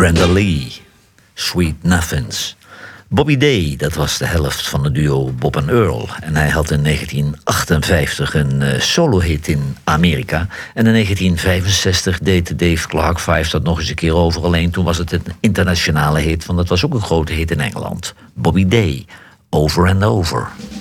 Brenda Lee, Sweet Nothings. Bobby Day, dat was de helft van het duo Bob en Earl. En hij had in 1958 een solo-hit in Amerika. En in 1965 deed Dave Clark 5 dat nog eens een keer over. Alleen toen was het een internationale hit, want dat was ook een grote hit in Engeland. Bobby Day, Over and Over.